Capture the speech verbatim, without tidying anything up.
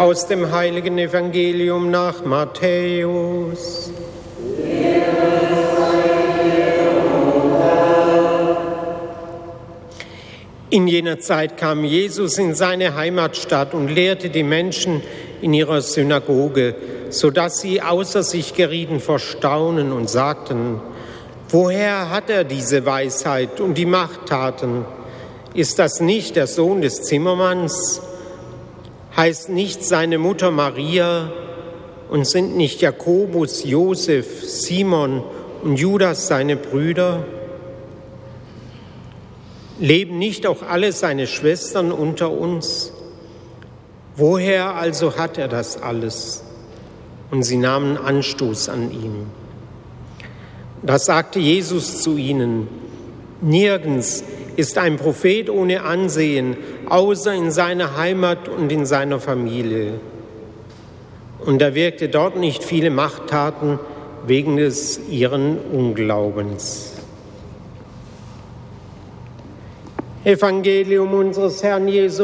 Aus dem heiligen Evangelium nach Matthäus. In jener Zeit kam Jesus in seine Heimatstadt und lehrte die Menschen in ihrer Synagoge, sodass sie außer sich gerieten vor Staunen und sagten: Woher hat er diese Weisheit und die Machttaten? Ist das nicht der Sohn des Zimmermanns? Heißt nicht seine Mutter Maria? Und sind nicht Jakobus, Josef, Simon und Judas seine Brüder? Leben nicht auch alle seine Schwestern unter uns? Woher also hat er das alles? Und sie nahmen Anstoß an ihm. Da sagte Jesus zu ihnen: Nirgends ist ein Prophet ohne Ansehen, außer in seiner Heimat und in seiner Familie. Und er wirkte dort nicht viele Machttaten wegen des ihren Unglaubens. Evangelium unseres Herrn Jesus